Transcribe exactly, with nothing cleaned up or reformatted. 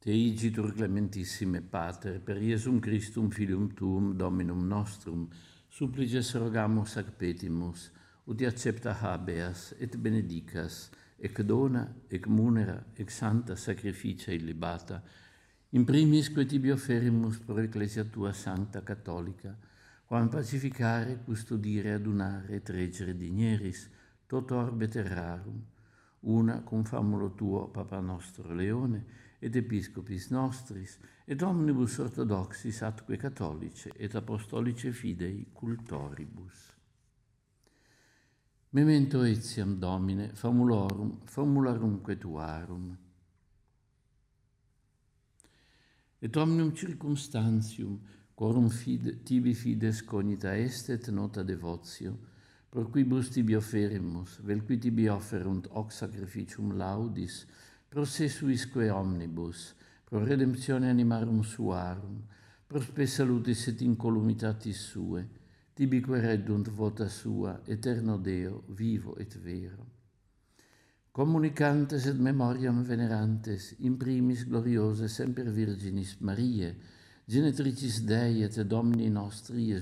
Te igitur clementissime Pater, per Iesum Christum filium tuum Dominum nostrum, supplices rogamus ac petimus, ut accepta habeas et benedicas, ec dona, ec munera, ec santa sacrificia illibata, in primis que tibi offerimus pro ecclesia tua sancta catholica, quam pacificare, custodire, adunare et reggere digneris, tot orbe terrarum, una cum famulo tuo Papa nostro Leone, et episcopis nostris, et omnibus orthodoxis atque catholice, et apostolice fidei cultoribus. Memento etiam, Domine, famulorum, famularumque tuarum. Et omnium circumstantium, quorum fide, tibi fides cognita est et nota devotio, pro quibus tibi offerimus, vel qui tibi offerunt hoc sacrificium laudis, pro se suisque omnibus, pro redemptione animarum suarum, pro spe salutis et incolumitatis sue, tibi quereddunt vota sua, eterno Deo, vivo et vero. Communicantes et memoriam venerantes, in primis gloriose semper Virginis Mariae, genetricis Dei et Domini nostri